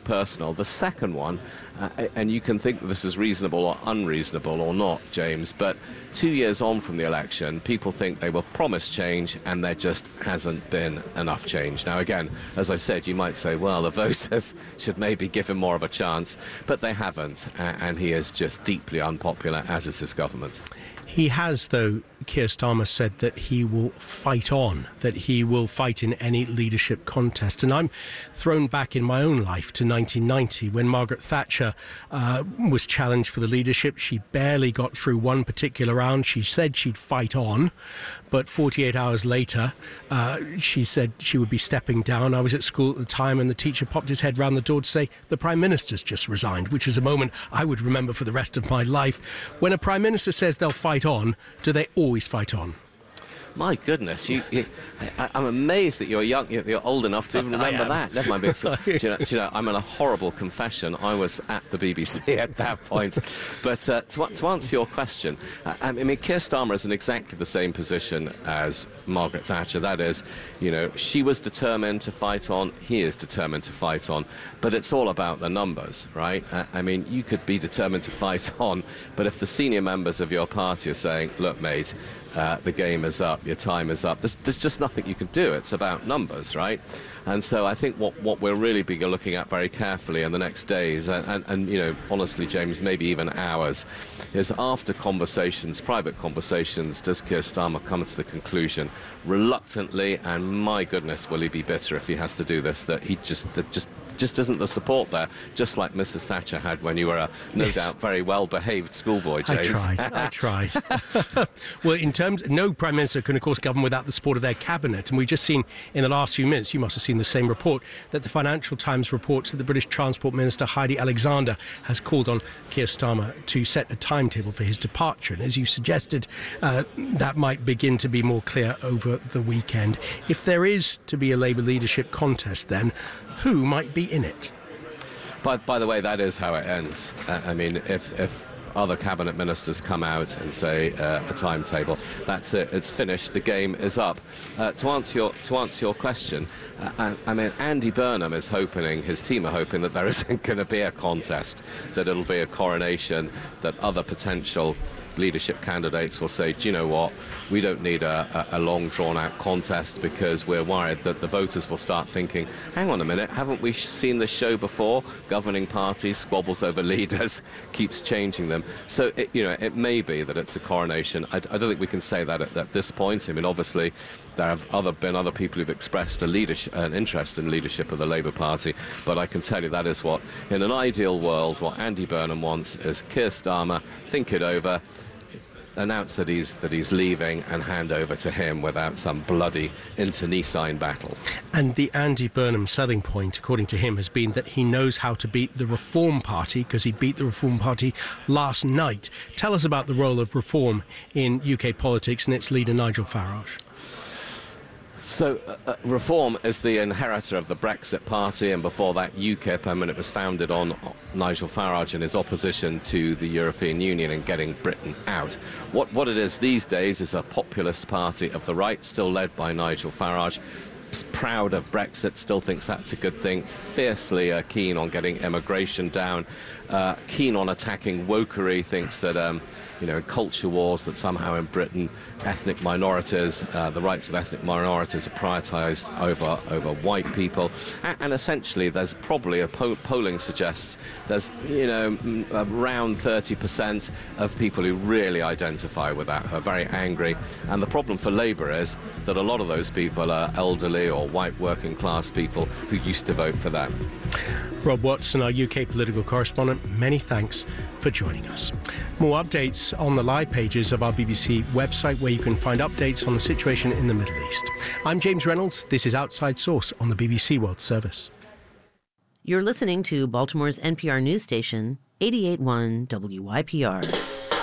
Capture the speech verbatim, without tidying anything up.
personal. The second one, uh, and you can think that this is reasonable or unreasonable or not, James, but two years on from the election, people think they were promised change and there just hasn't been enough change. Now, again, as I said, you might say, well, the voters should maybe give him more of a chance, but they haven't, uh, and he is just deeply unpopular, as is his government. He has, though, Keir Starmer said that he will fight on, that he will fight in any leadership contest. And I'm thrown back in my own life to nineteen ninety when Margaret Thatcher uh, was challenged for the leadership. She barely got through one particular round. She said she'd fight on, but forty-eight hours later, uh, she said she would be stepping down. I was at school at the time and the teacher popped his head round the door to say, the Prime Minister's just resigned, which is a moment I would remember for the rest of my life. When a Prime Minister says they'll fight on, do they always fight on? My goodness, you, you, I, I'm amazed that you're young, you're, you're old enough to even remember that. Never mind being so, do, you know, do you know, I'm in a horrible confession. I was at the B B C at that point. But uh, to, to answer your question, I, I mean, Keir Starmer is in exactly the same position as Margaret Thatcher. That is, you know, she was determined to fight on, he is determined to fight on, but it's all about the numbers, right? Uh, I mean, you could be determined to fight on, but if the senior members of your party are saying, look, mate, uh, the game is up, your time is up, there's, there's just nothing you can do. It's about numbers, right? And so I think what, what we'll really be looking at very carefully in the next days, and, and, and, you know, honestly, James, maybe even hours, is after conversations, private conversations, does Keir Starmer come to the conclusion, reluctantly, and my goodness, will he be bitter if he has to do this, that he just, that just, just isn't the support there, just like Missus Thatcher had when you were a, no yes. doubt, very well-behaved schoolboy, James. I tried, I tried. Well, in terms, no Prime Minister can, of course, govern without the support of their cabinet, and we've just seen in the last few minutes, you must have seen the same report, that the Financial Times reports that the British Transport Minister, Heidi Alexander, has called on Keir Starmer to set a timetable for his departure, and as you suggested, uh, that might begin to be more clear over the weekend. If there is to be a Labour leadership contest, then who might be in it? By, by the way, that is how it ends. Uh, I mean, if, if other cabinet ministers come out and say uh, a timetable, that's it, it's finished, the game is up. Uh, to answer your to answer your question, uh, I, I mean, Andy Burnham is hoping, his team are hoping that there isn't going to be a contest, that it'll be a coronation, that other potential leadership candidates will say, do you know what, we don't need a, a, a long drawn-out contest because we're worried that the voters will start thinking, hang on a minute, haven't we seen this show before? Governing parties, squabbles over leaders, keeps changing them. So, it, you know, it may be that it's a coronation. I, I don't think we can say that at, at this point. I mean, obviously, there have other, been other people who've expressed a leadership, an interest in leadership of the Labour Party, but I can tell you that is what, in an ideal world, what Andy Burnham wants is Keir Starmer, think it over, announce that he's that he's leaving and hand over to him without some bloody internecine battle. And the Andy Burnham selling point, according to him, has been that he knows how to beat the Reform Party because he beat the Reform Party last night. Tell us about the role of Reform in U K politics and its leader Nigel Farage. So, uh, Reform is the inheritor of the Brexit Party, and before that UKIP. I mean, it was founded on Nigel Farage and his opposition to the European Union and getting Britain out. What, what it is these days is a populist party of the right, still led by Nigel Farage, proud of Brexit, still thinks that's a good thing, fiercely uh, keen on getting immigration down, uh, keen on attacking wokery, thinks that, um, you know, culture wars, that somehow in Britain ethnic minorities, uh, the rights of ethnic minorities are prioritised over, over white people. And, and essentially there's probably, a po polling suggests, there's, you know, around thirty percent of people who really identify with that, who are very angry. And the problem for Labour is that a lot of those people are elderly or white working class people who used to vote for them. Rob Watson, our U K political correspondent, many thanks for joining us. More updates on the live pages of our B B C website, where you can find updates on the situation in the Middle East. I'm James Reynolds. This is Outside Source on the B B C World Service. You're listening to Baltimore's N P R news station, eighty-eight point one W Y P R.